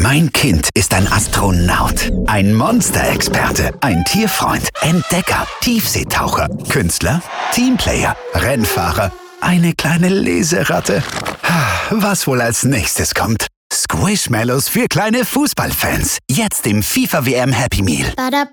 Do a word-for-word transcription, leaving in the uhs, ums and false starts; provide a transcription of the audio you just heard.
Mein Kind ist ein Astronaut, ein Monsterexperte, ein Tierfreund, Entdecker, Tiefseetaucher, Künstler, Teamplayer, Rennfahrer, eine kleine Leseratte. Was wohl als nächstes kommt? Squishmallows für kleine Fußballfans. Jetzt im FIFA W M Happy Meal. Badab,